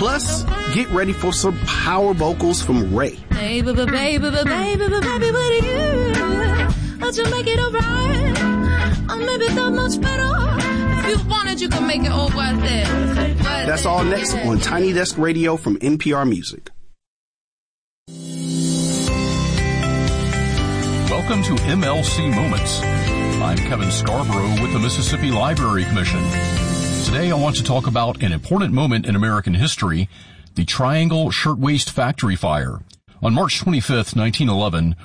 Plus, get ready for some power vocals from Ray. Hey, baby, baby, baby, baby, baby, with you, how'd you make it alright? Or maybe that much better. If you wanted, you could make it all worth it. That's all next on Tiny Desk Radio from NPR Music. Welcome to MLC Moments. I'm Kevin Scarborough with the Mississippi Library Commission. Today I want to talk about an important moment in American history, the Triangle Shirtwaist Factory Fire. On March 25th, 1911,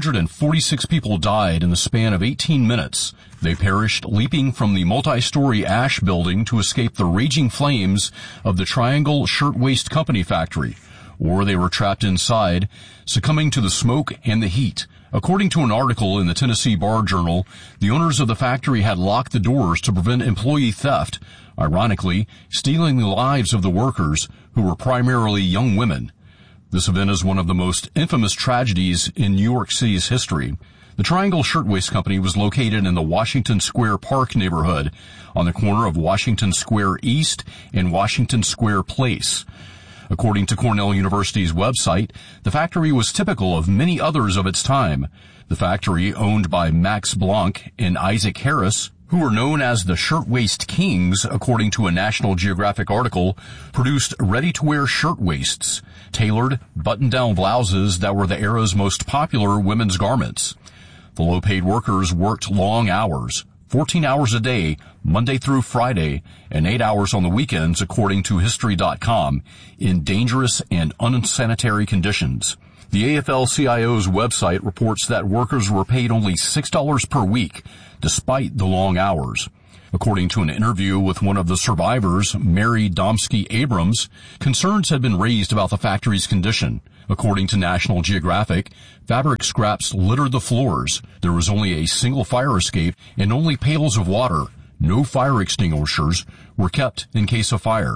146 people died in the span of 18 minutes. They perished leaping from the multi-story ash building to escape the raging flames of the Triangle Shirtwaist Company factory, or they were trapped inside, succumbing to the smoke and the heat. According to an article in the Tennessee Bar Journal, the owners of the factory had locked the doors to prevent employee theft, ironically, stealing the lives of the workers, who were primarily young women. This event is one of the most infamous tragedies in New York City's history. The Triangle Shirtwaist Company was located in the Washington Square Park neighborhood, on the corner of Washington Square East and Washington Square Place. According to Cornell University's website, the factory was typical of many others of its time. The factory, owned by Max Blanc and Isaac Harris, who were known as the Shirtwaist Kings, according to a National Geographic article, produced ready-to-wear shirtwaists, tailored, button-down blouses that were the era's most popular women's garments. The low-paid workers worked long hours, 14 hours a day, Monday through Friday, and 8 hours on the weekends, according to History.com, in dangerous and unsanitary conditions. The AFL-CIO's website reports that workers were paid only $6 per week, despite the long hours. According to an interview with one of the survivors, Mary Domsky-Abrams, concerns had been raised about the factory's condition. According to National Geographic, fabric scraps littered the floors. There was only a single fire escape and only pails of water, no fire extinguishers, were kept in case of fire.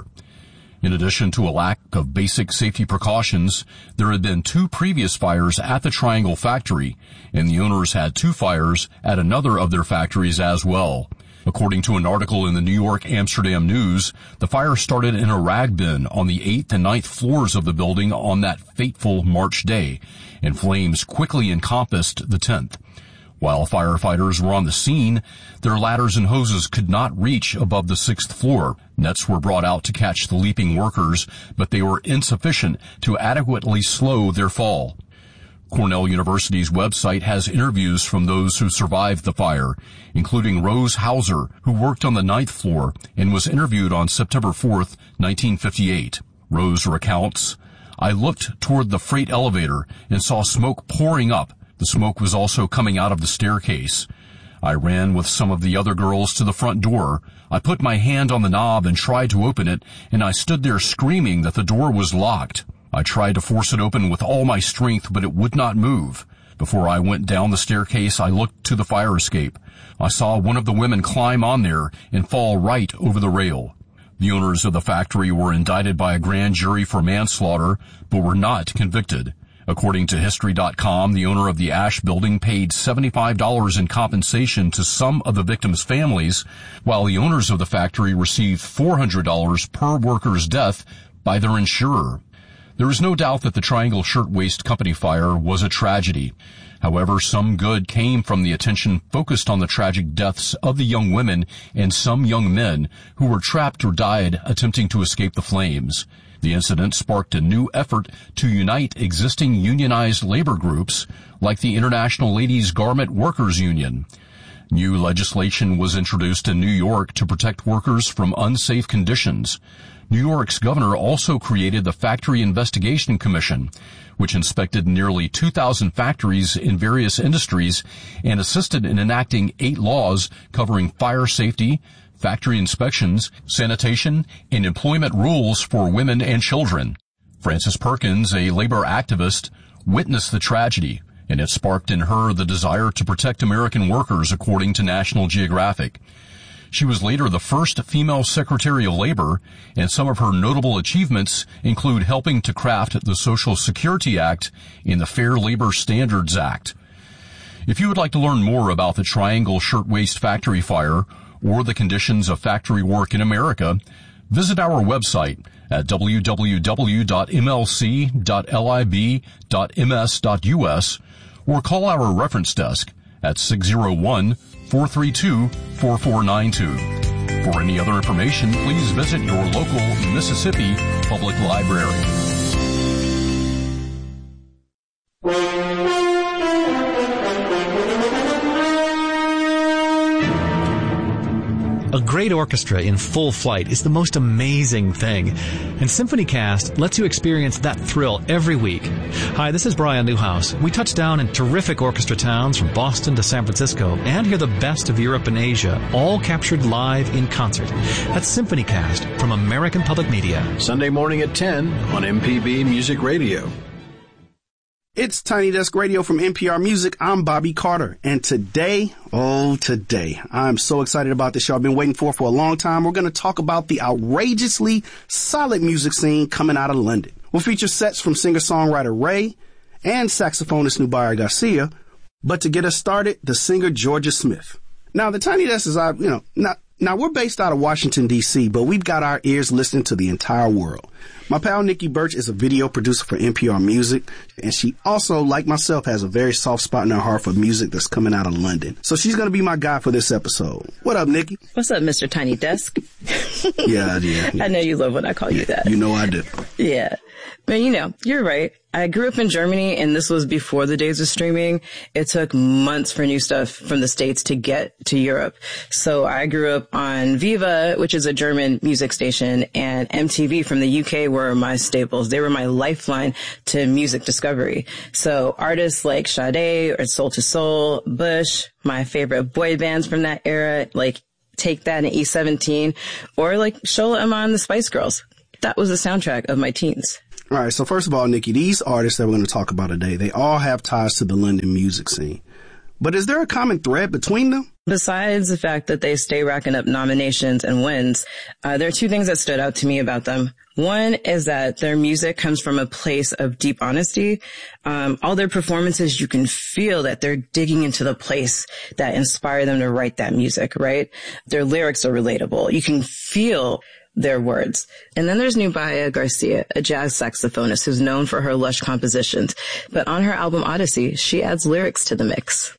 In addition to a lack of basic safety precautions, there had been 2 previous fires at the Triangle factory, and the owners had 2 fires at another of their factories as well. According to an article in the New York Amsterdam News, the fire started in a rag bin on the 8th and 9th floors of the building on that fateful March day, and flames quickly encompassed the 10th. While firefighters were on the scene, their ladders and hoses could not reach above the 6th floor. Nets were brought out to catch the leaping workers, but they were insufficient to adequately slow their fall. Cornell University's website has interviews from those who survived the fire, including Rose Hauser, who worked on the 9th floor and was interviewed on September 4th, 1958. Rose recounts, "I looked toward the freight elevator and saw smoke pouring up. The smoke was also coming out of the staircase. I ran with some of the other girls to the front door. I put my hand on the knob and tried to open it, and I stood there screaming that the door was locked. I tried to force it open with all my strength, but it would not move. Before I went down the staircase, I looked to the fire escape. I saw one of the women climb on there and fall right over the rail." The owners of the factory were indicted by a grand jury for manslaughter, but were not convicted. According to History.com, the owner of the ash building paid $75 in compensation to some of the victims' families, while the owners of the factory received $400 per worker's death by their insurer. There is no doubt that the Triangle Shirtwaist Company fire was a tragedy. However, some good came from the attention focused on the tragic deaths of the young women and some young men who were trapped or died attempting to escape the flames. The incident sparked a new effort to unite existing unionized labor groups like the International Ladies Garment Workers Union. New legislation was introduced in New York to protect workers from unsafe conditions. New York's governor also created the Factory Investigation Commission, which inspected nearly 2,000 factories in various industries and assisted in enacting 8 laws covering fire safety, factory inspections, sanitation, and employment rules for women and children. Frances Perkins, a labor activist, witnessed the tragedy, and it sparked in her the desire to protect American workers, according to National Geographic. She was later the first female Secretary of Labor, and some of her notable achievements include helping to craft the Social Security Act and the Fair Labor Standards Act. If you would like to learn more about the Triangle Shirtwaist Factory fire or the conditions of factory work in America, visit our website at www.mlc.lib.ms.us or call our reference desk at 601-432-4492. For any other information, please visit your local Mississippi Public Library. A great orchestra in full flight is the most amazing thing, and SymphonyCast lets you experience that thrill every week. Hi, this is Brian Newhouse. We touch down in terrific orchestra towns from Boston to San Francisco and hear the best of Europe and Asia, all captured live in concert. That's SymphonyCast from American Public Media. Sunday morning at 10 on MPB Music Radio. It's Tiny Desk Radio from NPR Music. I'm Bobby Carter. And today, I'm so excited about this show I've been waiting for a long time. We're going to talk about the outrageously solid music scene coming out of London. We'll feature sets from singer-songwriter Ray and saxophonist Nubia Garcia. But to get us started, the singer Jorja Smith. Now, the Tiny Desk is, now we're based out of Washington, D.C., but we've got our ears listening to the entire world. My pal Nikki Birch is a video producer for NPR Music, and she also, like myself, has a very soft spot in her heart for music that's coming out of London. So she's going to be my guy for this episode. What up, Nikki? What's up, Mr. Tiny Desk? Yeah. I know you love when I call you that. You know I do. Yeah. But you're right. I grew up in Germany, and this was before the days of streaming. It took months for new stuff from the States to get to Europe. So I grew up on Viva, which is a German music station, and MTV from the UK were my staples. They were my lifeline to music discovery. So artists like Sade or Soul to Soul, Bush, my favorite boy bands from that era, like Take That and E17, or like Shola Iman and the Spice Girls. That was the soundtrack of my teens. All right, so first of all, Nikki, these artists that we're going to talk about today, they all have ties to the London music scene. But is there a common thread between them? Besides the fact that they stay racking up nominations and wins, there are two things that stood out to me about them. One is that their music comes from a place of deep honesty. All their performances, you can feel that they're digging into the place that inspired them to write that music, right? Their lyrics are relatable. You can feel their words. And then there's Nubia Garcia, a jazz saxophonist who's known for her lush compositions. But on her album Odyssey, she adds lyrics to the mix.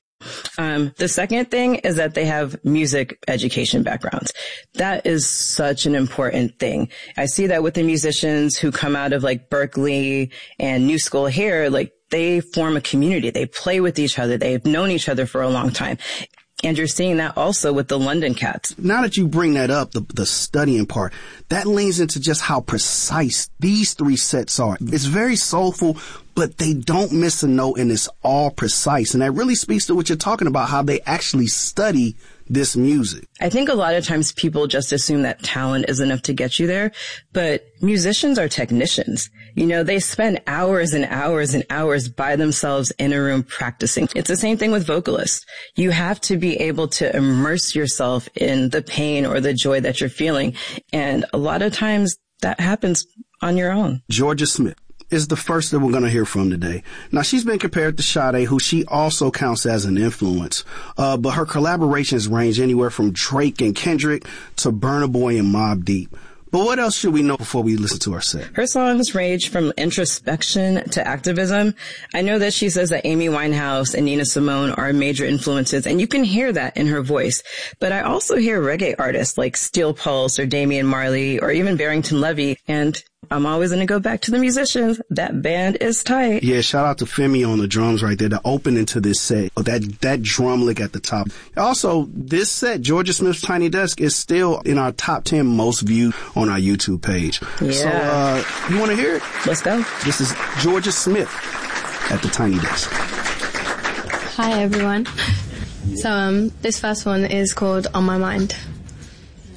The second thing is that they have music education backgrounds. That is such an important thing. I see that with the musicians who come out of like Berkeley and New School here, like they form a community. They play with each other. They've known each other for a long time. And you're seeing that also with the London cats. Now that you bring that up, the studying part, that leans into just how precise these three sets are. It's very soulful, but they don't miss a note, and it's all precise. And that really speaks to what you're talking about, how they actually study this music. I think a lot of times people just assume that talent is enough to get you there, but musicians are technicians. They spend hours and hours and hours by themselves in a room practicing. It's the same thing with vocalists. You have to be able to immerse yourself in the pain or the joy that you're feeling. And a lot of times that happens on your own. Jorja Smith is the first that we're going to hear from today. Now, she's been compared to Sade, who she also counts as an influence. But her collaborations range anywhere from Drake and Kendrick to Burna Boy and Mobb Deep. But what else should we know before we listen to her set? Her songs range from introspection to activism. I know that she says that Amy Winehouse and Nina Simone are major influences, and you can hear that in her voice. But I also hear reggae artists like Steel Pulse or Damian Marley or even Barrington Levy, and I'm always going to go back to the musicians. That band is tight. Yeah, shout out to Femi on the drums right there, the opening to this set. That drum lick at the top. Also, this set, Jorja Smith's Tiny Desk, is still in our top 10 most viewed on our YouTube page. Yeah. So, you want to hear it? Let's go. This is Jorja Smith at the Tiny Desk. Hi, everyone. So, this first one is called On My Mind.